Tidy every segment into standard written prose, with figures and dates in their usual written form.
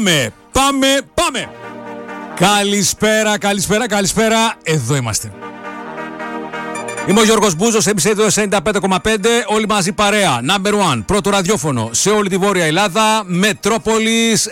Πάμε. Καλησπέρα. Εδώ είμαστε. Είμαι ο Γιώργος Μπούζος, επεισόδιο 95,5. Όλοι μαζί παρέα. Number one. Πρώτο ραδιόφωνο σε όλη τη Βόρεια Ελλάδα. Μετρόπολης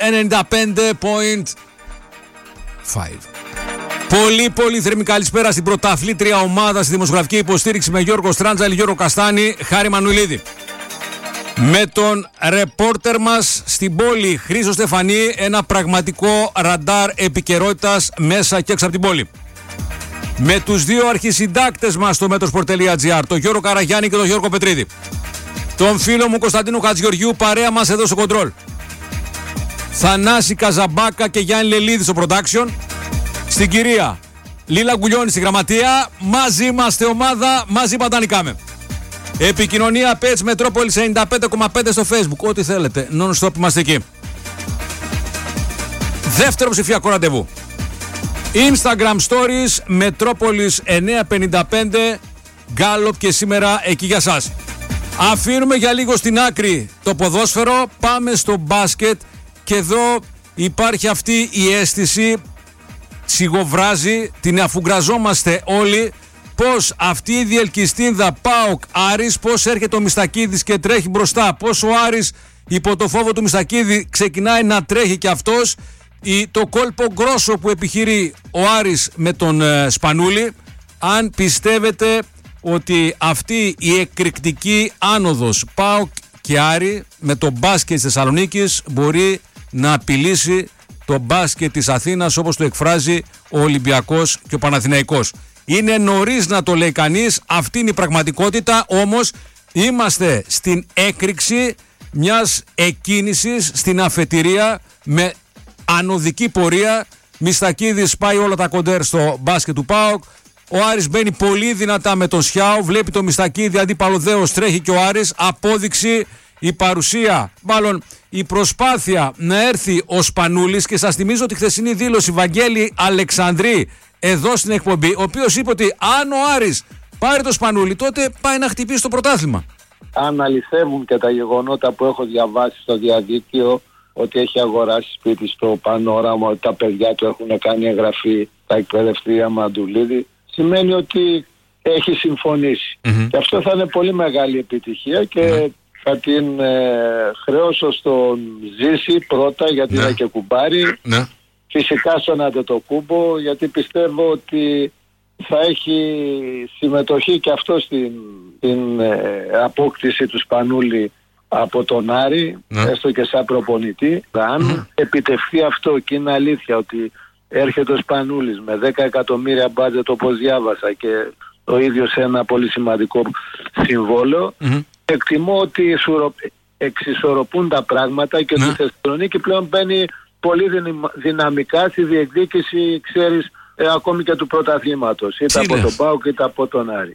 95,5. Πολύ θερμή καλησπέρα στην πρωταθλήτρια ομάδα στη δημοσιογραφική υποστήριξη με Γιώργο Στράντζαλη, Γιώργο Καστάνη, Χάρη Μανουηλίδη. Με τον ρεπόρτερ μας στην πόλη Χρήστο Στεφανή, ένα πραγματικό ραντάρ επικαιρότητας μέσα και έξω από την πόλη. Με τους δύο αρχισυντάκτες μας στο metrosport.gr, τον Γιώργο Καραγιάννη και τον Γιώργο Πετρίδη. Τον φίλο μου Κωνσταντίνο Χατζηγεωργιού, παρέα μας εδώ στο κοντρόλ. Θανάση Καζαμπάκα και Γιάννη Λελίδη στο production. Στην κυρία Λίλα Γκουλιώνη στη γραμματεία. Μαζί είμαστε ομάδα, μαζί παντανικάμε. Επικοινωνία page Μετρόπολης 95,5 στο Facebook. Ό,τι θέλετε. Non-stop είμαστε εκεί. Δεύτερο ψηφιακό ραντεβού. Instagram Stories Μετρόπολης 955. Γκάλοπ και σήμερα εκεί για σας. Αφήνουμε για λίγο στην άκρη το ποδόσφαιρο. Πάμε στο μπάσκετ. Και εδώ υπάρχει αυτή η αίσθηση. Σιγοβράζει, την αφουγκραζόμαστε όλοι. Πως αυτή η διελκυστίνδα ΠΑΟΚ Άρης, πως έρχεται ο Μιστακίδης και τρέχει μπροστά, πως ο Άρης υπό το φόβο του Μιστακίδη ξεκινάει να τρέχει και αυτός, το κόλπο γκρόσο που επιχειρεί ο Άρης με τον Σπανούλη. Αν πιστεύετε ότι αυτή η εκρηκτική άνοδος ΠΑΟΚ και Άρη με το μπάσκετ της Θεσσαλονίκης μπορεί να απειλήσει το μπάσκετ της Αθήνας, όπως το εκφράζει ο Ολυμπιακός και ο Παναθηναϊκός. Είναι νωρίς να το λέει κανείς, αυτή είναι η πραγματικότητα, όμως είμαστε στην έκρηξη μιας εκκίνησης στην αφετηρία με ανωδική πορεία. Μιστακίδης πάει όλα τα κοντέρ στο μπάσκετ του ΠΑΟΚ. Ο Άρης μπαίνει πολύ δυνατά με τον Σιάο, βλέπει το Μιστακίδη αντίπαλο δέος, τρέχει και ο Άρης. Απόδειξη η παρουσία, μάλλον η προσπάθεια να έρθει ο Σπανούλης, και σας θυμίζω τη χθεσινή δήλωση Βαγγέλη Αλεξανδρή εδώ στην εκπομπή, ο οποίος είπε ότι αν ο Άρης πάρει το Σπανούλη, τότε πάει να χτυπήσει το πρωτάθλημα. Αν αληθεύουν και τα γεγονότα που έχω διαβάσει στο διαδίκτυο, ότι έχει αγοράσει σπίτι στο Πανόραμα, ότι τα παιδιά του έχουν κάνει εγγραφή στα εκπαιδευτήρια Μαντουλίδη, σημαίνει ότι έχει συμφωνήσει. Και αυτό θα είναι πολύ μεγάλη επιτυχία και θα την χρεώσω στον Ζήση πρώτα, γιατί είναι και κουμπάρι. Φυσικά στον Αντετοκούμπο, γιατί πιστεύω ότι θα έχει συμμετοχή και αυτό στην απόκτηση του Σπανούλη από τον Άρη, έστω και σαν προπονητή. Αν επιτευχθεί αυτό και είναι αλήθεια ότι έρχεται ο Σπανούλης με 10 εκατομμύρια μπάτζετ, όπως διάβασα, και το ίδιο σε ένα πολύ σημαντικό συμβόλαιο, εκτιμώ ότι εξισορροπούν τα πράγματα και ότι η Θεσσαλονίκη πλέον μπαίνει πολύ δυναμικά στη διεκδίκηση, ξέρεις, ακόμη και του πρωταθλήματος, είτε από τον ΠΑΟΚ είτε από τον Άρη.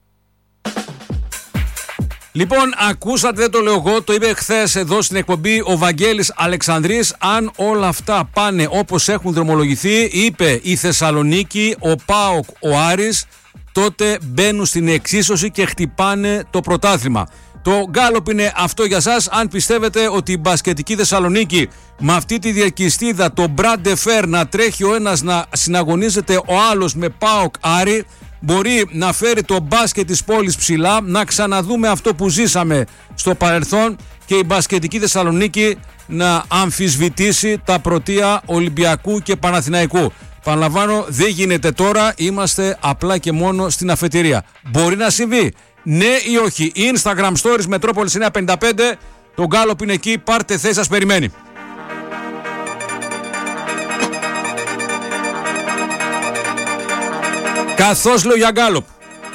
Λοιπόν, ακούσατε, δεν το λέω εγώ, το είπε χθες εδώ στην εκπομπή ο Βαγγέλης Αλεξανδρής. Αν όλα αυτά πάνε όπως έχουν δρομολογηθεί, είπε η Θεσσαλονίκη, ο ΠΑΟΚ, ο Άρης, τότε μπαίνουν στην εξίσωση και χτυπάνε το πρωτάθλημα. Το γκάλοπ είναι αυτό για σας. Αν πιστεύετε ότι η μπασκετική Θεσσαλονίκη με αυτή τη διεκιστίδα, το μπράντε φέρ, να τρέχει ο ένας να συναγωνίζεται ο άλλος με ΠΑΟΚ Άρη, μπορεί να φέρει το μπάσκετ της πόλης ψηλά, να ξαναδούμε αυτό που ζήσαμε στο παρελθόν και η μπασκετική Θεσσαλονίκη να αμφισβητήσει τα πρωτεία Ολυμπιακού και Παναθηναϊκού. Παραλαμβάνω, δεν γίνεται τώρα, είμαστε απλά και μόνο στην αφετηρία. Μπορεί να συμβεί. Ναι ή όχι. Instagram Stories Μετρόπολης 955. Το γκάλοπ είναι εκεί. Πάρτε θέση, σας περιμένει. Καθώς λέω για γκάλοπ,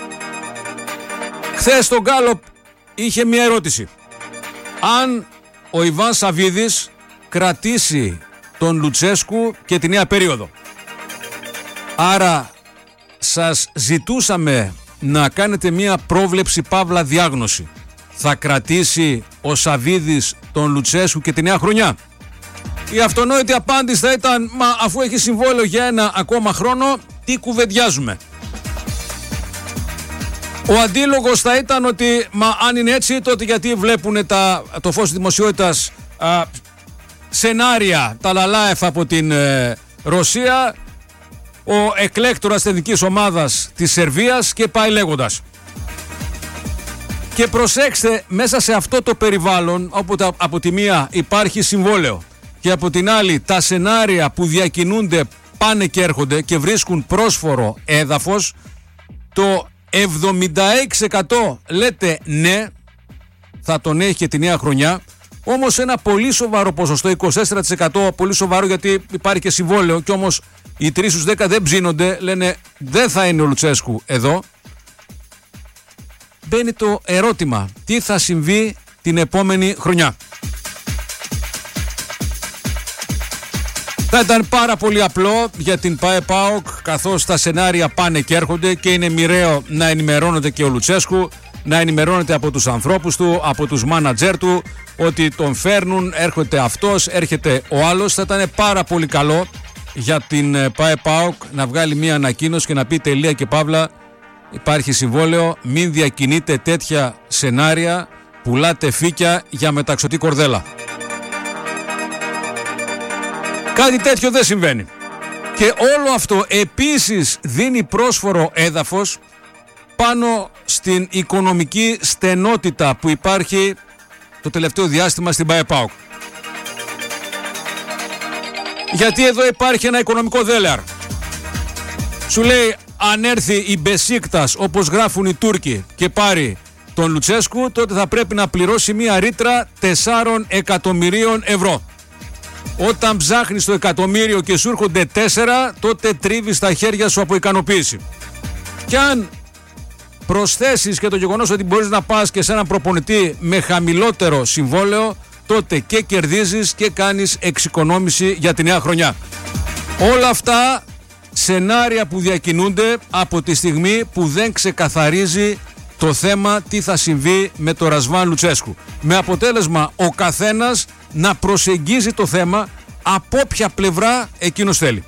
χθες το γκάλοπ είχε μια ερώτηση. Αν ο Ιβάν Σαββίδης κρατήσει τον Λουτσέσκου και τη νέα περίοδο. Άρα σας ζητούσαμε να κάνετε μια πρόβλεψη παύλα διάγνωση. Θα κρατήσει ο Σαββίδης τον Λουτσέσκου και τη νέα χρονιά? Η αυτονόητη απάντηση θα ήταν, μα αφού έχει συμβόλαιο για ένα ακόμα χρόνο, τι κουβεντιάζουμε? Ο αντίλογος θα ήταν ότι, μα αν είναι έτσι, τότε γιατί βλέπουν το φως της δημοσιότητας σενάρια, τα Λαλάεφ από την Ρωσία, ο εκλέκτορας της εθνικής ομάδας της Σερβίας και πάει λέγοντας. Και προσέξτε, μέσα σε αυτό το περιβάλλον, όπου από τη μία υπάρχει συμβόλαιο και από την άλλη τα σενάρια που διακινούνται πάνε και έρχονται και βρίσκουν πρόσφορο έδαφος, το 76% λέτε ναι, θα τον έχει και τη νέα χρονιά. Όμως ένα πολύ σοβαρό ποσοστό, 24%, πολύ σοβαρό γιατί υπάρχει και συμβόλαιο, και όμως οι 3 στους 10 δεν ψήνονται, λένε δεν θα είναι ο Λουτσέσκου εδώ. Μπαίνει το ερώτημα, τι θα συμβεί την επόμενη χρονιά. Θα ήταν πάρα πολύ απλό για την ΠΑΕ-ΠΑΟΚ, καθώς τα σενάρια πάνε και έρχονται και είναι μοιραίο να ενημερώνεται και ο Λουτσέσκου, να ενημερώνεται από τους ανθρώπους του, από τους μάνατζέρ του, ότι τον φέρνουν, έρχεται αυτός, έρχεται ο άλλος. Θα ήταν πάρα πολύ καλό για την ΠΑΕ-ΠΑΟΚ να βγάλει μια ανακοίνωση και να πει τελεία και παύλα, υπάρχει συμβόλαιο, μην διακινείτε τέτοια σενάρια, πουλάτε φύκια για μεταξωτή κορδέλα. Κάτι τέτοιο δεν συμβαίνει. Και όλο αυτό επίσης δίνει πρόσφορο έδαφος πάνω στην οικονομική στενότητα που υπάρχει το τελευταίο διάστημα στην ΠΑΕ-ΠΑΟΚ. Γιατί εδώ υπάρχει ένα οικονομικό δέλεαρ. Σου λέει, αν έρθει η Μπεσίκτας, όπως γράφουν οι Τούρκοι, και πάρει τον Λουτσέσκου, τότε θα πρέπει να πληρώσει μια ρήτρα 4 εκατομμυρίων ευρώ. Όταν ψάχνεις το εκατομμύριο και σου έρχονται 4, τότε τρίβεις τα χέρια σου από ικανοποίηση. Και αν προσθέσεις και το γεγονός ότι μπορείς να πας και σε έναν προπονητή με χαμηλότερο συμβόλαιο, τότε και κερδίζεις και κάνεις εξοικονόμηση για τη νέα χρονιά. Όλα αυτά σενάρια που διακινούνται από τη στιγμή που δεν ξεκαθαρίζει το θέμα τι θα συμβεί με το Ρασβάν Λουτσέσκου. Με αποτέλεσμα ο καθένας να προσεγγίζει το θέμα από όποια πλευρά εκείνος θέλει.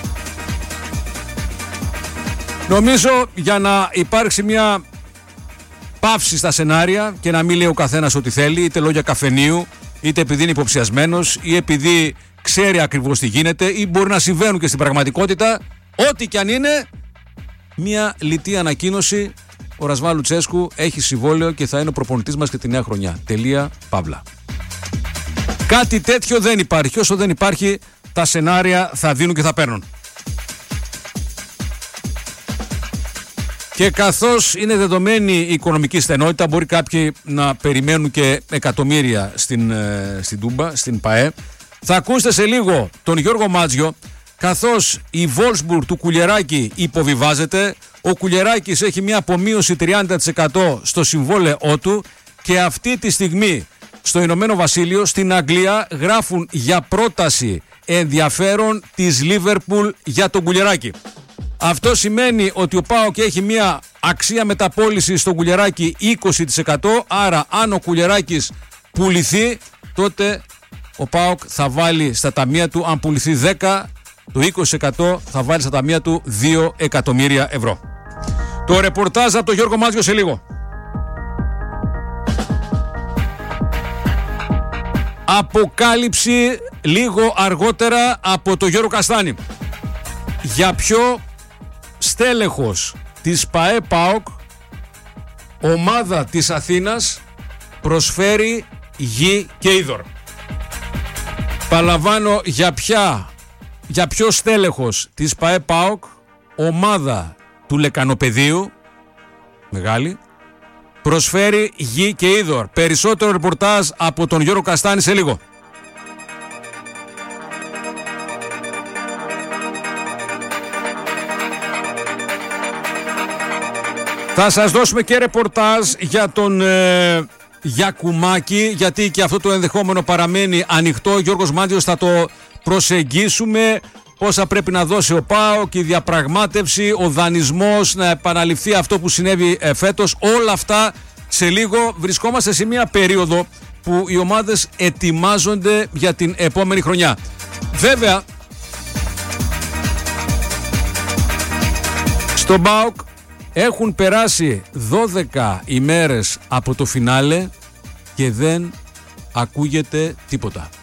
Νομίζω για να υπάρξει μια παύση στα σενάρια και να μην λέει ο καθένας ό,τι θέλει, είτε λόγια καφενείου, είτε επειδή είναι υποψιασμένος ή επειδή ξέρει ακριβώς τι γίνεται ή μπορεί να συμβαίνουν και στην πραγματικότητα, ό,τι κι αν είναι, μια λιτή ανακοίνωση, ο Ρασβάν Λουτσέσκου έχει συμβόλαιο και θα είναι ο προπονητής μας και τη νέα χρονιά. Τελεία, παύλα. Κάτι τέτοιο δεν υπάρχει. Όσο δεν υπάρχει, τα σενάρια θα δίνουν και θα παίρνουν. Και καθώς είναι δεδομένη η οικονομική στενότητα, μπορεί κάποιοι να περιμένουν και εκατομμύρια στην Τούμπα, στην ΠΑΕ. Θα ακούσετε σε λίγο τον Γιώργο Μάτζιο, καθώς η Βόλσμπουργκ του Κουλιεράκη υποβιβάζεται. Ο Κουλιεράκης έχει μια απομείωση 30% στο συμβόλαιό του και αυτή τη στιγμή στο Ηνωμένο Βασίλειο, στην Αγγλία, γράφουν για πρόταση ενδιαφέρον της Λίβερπουλ για τον Κουλιεράκη. Αυτό σημαίνει ότι ο ΠΑΟΚ έχει μια αξία μεταπώλησης στον Κουλιεράκη 20%, άρα αν ο Κουλιεράκης πουληθεί, τότε ο ΠΑΟΚ θα βάλει στα ταμεία του, αν πουληθεί 10, το 20% θα βάλει στα ταμεία του 2 εκατομμύρια ευρώ. Το ρεπορτάζ από τον Γιώργο Μάτζιο σε λίγο. Αποκάλυψη λίγο αργότερα από τον Γιώργο Καστάνη. Για ποιο στέλεχος της ΠΑΕ-ΠΑΟΚ ομάδα της Αθήνας προσφέρει γη και είδωρ. Παραλαμβάνω, για ποιο στέλεχος της ΠΑΕ-ΠΑΟΚ ομάδα του Λεκανοπεδίου, μεγάλη, προσφέρει γη και είδωρ. Περισσότερο ρεπορτάζ από τον Γιώργο Καστάνη σε λίγο. Θα σας δώσουμε και ρεπορτάζ για τον Γιακουμάκη, γιατί και αυτό το ενδεχόμενο παραμένει ανοιχτό. Ο Γιώργος Μάτζιος θα το προσεγγίσουμε. Πόσα πρέπει να δώσει ο ΠΑΟΚ, η διαπραγμάτευση, ο δανεισμός, να επαναληφθεί αυτό που συνέβη φέτος. Όλα αυτά σε λίγο. Βρισκόμαστε σε μια περίοδο που οι ομάδες ετοιμάζονται για την επόμενη χρονιά. Βέβαια, στον ΠΑΟΚ έχουν περάσει 12 ημέρες από το φινάλε και δεν ακούγεται τίποτα.